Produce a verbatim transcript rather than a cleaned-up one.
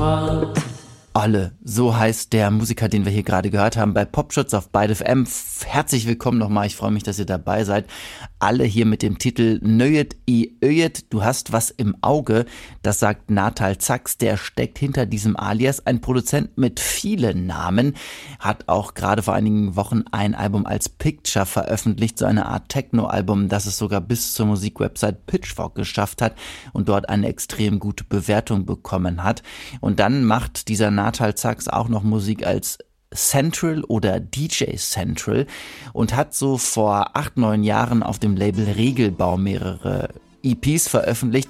Alle, so heißt der Musiker, den wir hier gerade gehört haben, bei Popschutz auf Byte F M. Herzlich willkommen nochmal, ich freue mich, dass ihr dabei seid. Alle hier mit dem Titel Nöjet i Öjet, du hast was im Auge. Das sagt Natal Zax, der steckt hinter diesem Alias. Ein Produzent mit vielen Namen, hat auch gerade vor einigen Wochen ein Album als Picture veröffentlicht, so eine Art Techno-Album, das es sogar bis zur Musikwebsite Pitchfork geschafft hat und dort eine extrem gute Bewertung bekommen hat. Und dann macht dieser Natal Zax auch noch Musik als Central oder D J Central und hat so vor acht, neun Jahren auf dem Label Regelbau mehrere E Ps veröffentlicht.